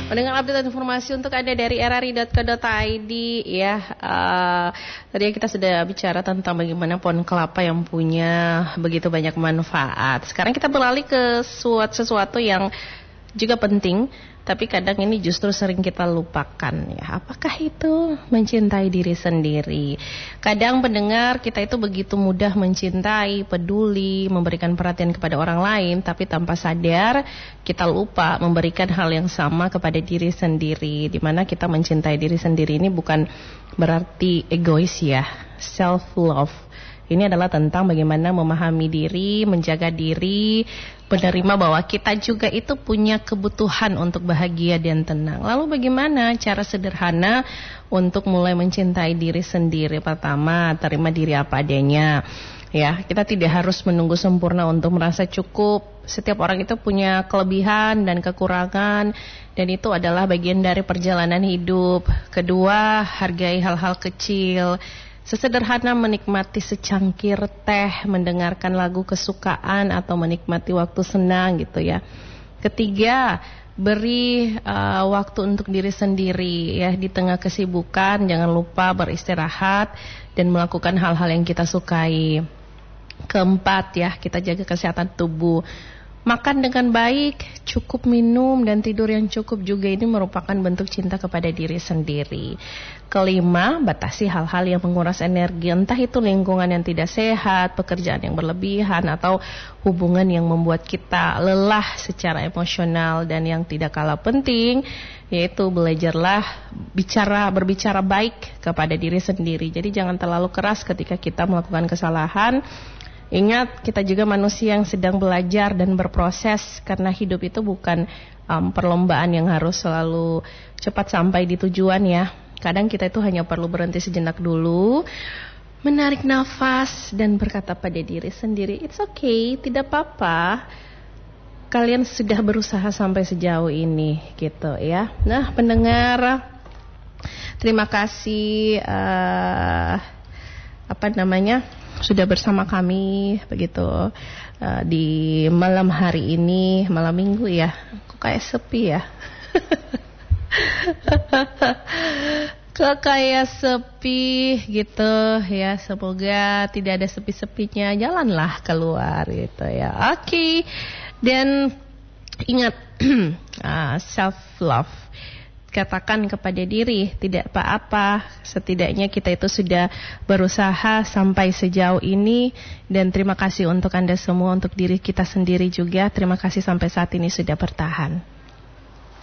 Mendengar update informasi untuk Anda dari rri.co.id ya. Tadi kita sudah bicara tentang bagaimana pohon kelapa yang punya begitu banyak manfaat. Sekarang kita beralih ke sesuatu yang juga penting, tapi kadang ini justru sering kita lupakan ya. Apakah itu mencintai diri sendiri? Kadang pendengar kita itu begitu mudah mencintai, peduli, memberikan perhatian kepada orang lain, tapi tanpa sadar kita lupa memberikan hal yang sama kepada diri sendiri. Dimana kita mencintai diri sendiri ini bukan berarti egois ya, self love. Ini adalah tentang bagaimana memahami diri, menjaga diri, menerima bahwa kita juga itu punya kebutuhan untuk bahagia dan tenang. Lalu bagaimana cara sederhana untuk mulai mencintai diri sendiri? Pertama, terima diri apa adanya. Ya, kita tidak harus menunggu sempurna untuk merasa cukup. Setiap orang itu punya kelebihan dan kekurangan, dan itu adalah bagian dari perjalanan hidup. Kedua, hargai hal-hal kecil. Sesederhana menikmati secangkir teh, mendengarkan lagu kesukaan, atau menikmati waktu senang gitu ya. Ketiga, beri waktu untuk diri sendiri ya. Di tengah kesibukan, jangan lupa beristirahat dan melakukan hal-hal yang kita sukai. Keempat ya, kita jaga kesehatan tubuh. Makan dengan baik, cukup minum, dan tidur yang cukup juga ini merupakan bentuk cinta kepada diri sendiri. Kelima, batasi hal-hal yang menguras energi, entah itu lingkungan yang tidak sehat, pekerjaan yang berlebihan, atau hubungan yang membuat kita lelah secara emosional. Dan yang tidak kalah penting, yaitu belajarlah berbicara baik kepada diri sendiri. Jadi jangan terlalu keras ketika kita melakukan kesalahan. Ingat, kita juga manusia yang sedang belajar dan berproses, karena hidup itu bukan perlombaan yang harus selalu cepat sampai di tujuan ya. Kadang kita itu hanya perlu berhenti sejenak dulu, menarik nafas dan berkata pada diri sendiri, it's okay, tidak apa-apa. Kalian sudah berusaha sampai sejauh ini gitu ya. Nah, pendengar, terima kasih sudah bersama kami begitu di malam hari ini, malam minggu ya. Kok kayak sepi ya? Kok kayak sepi gitu ya. Semoga tidak ada sepi-sepinya, jalanlah keluar gitu ya. Oke. Dan ingat, self love. Katakan kepada diri, tidak apa-apa, setidaknya kita itu sudah berusaha sampai sejauh ini. Dan terima kasih untuk Anda semua, untuk diri kita sendiri juga. Terima kasih sampai saat ini sudah bertahan.